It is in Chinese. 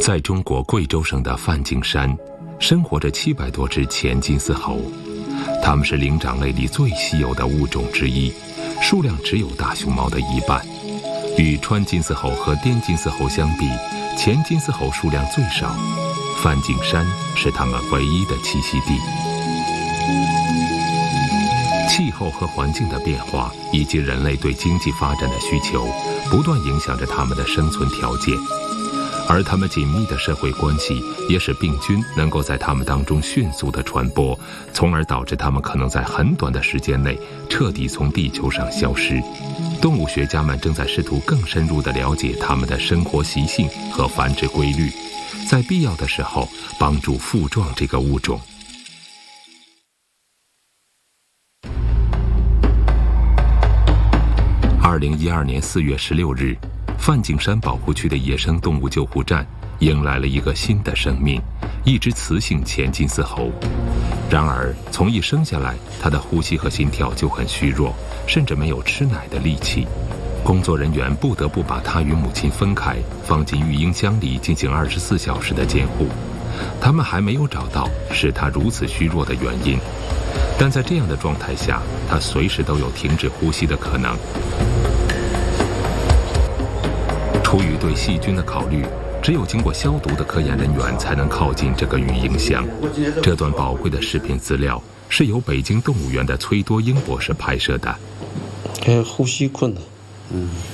在中国贵州省的梵净山，生活着700多只前金丝猴，它们是灵长类里最稀有的物种之一，数量只有大熊猫的1半。与川金丝猴和滇金丝猴相比，前金丝猴数量最少。梵净山是它们唯一的栖息地。气候和环境的变化，以及人类对经济发展的需求，不断影响着它们的生存条件。而它们紧密的社会关系，也使病菌能够在它们当中迅速地传播，从而导致它们可能在很短的时间内彻底从地球上消失。动物学家们正在试图更深入地了解它们的生活习性和繁殖规律，在必要的时候帮助复壮这个物种。2012年4月16日，梵净山保护区的野生动物救护站迎来了一个新的生命，一只雌性前金丝猴。然而，从一生下来，它的呼吸和心跳就很虚弱，甚至没有吃奶的力气。工作人员不得不把它与母亲分开，放进育婴箱里进行24小时的监护。他们还没有找到使它如此虚弱的原因，但在这样的状态下，它随时都有停止呼吸的可能。出于对细菌的考虑，只有经过消毒的科研人员才能靠近这个育婴箱。这段宝贵的视频资料是由北京动物园的崔多英博士拍摄的。 呼吸困难，